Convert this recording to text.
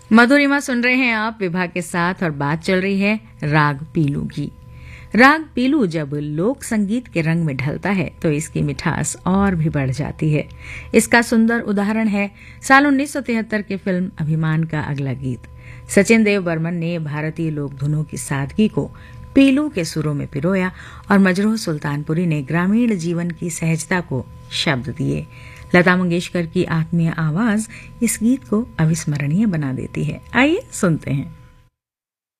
मधुरिमा सुन रहे हैं आप विभा के साथ और बात चल रही है राग पीलू की। राग पीलू जब लोक संगीत के रंग में ढलता है तो इसकी मिठास और भी बढ़ जाती है। इसका सुंदर उदाहरण है साल 1973 की फिल्म अभिमान का अगला गीत। सचिन देव बर्मन ने भारतीय लोक धुनों की सादगी को पीलू के सुरों में पिरोया और मजरूह सुल्तानपुरी ने ग्रामीण जीवन की सहजता को शब्द दिए। लता मंगेशकर की आत्मीय आवाज इस गीत को अविस्मरणीय बना देती है। आइए सुनते हैं।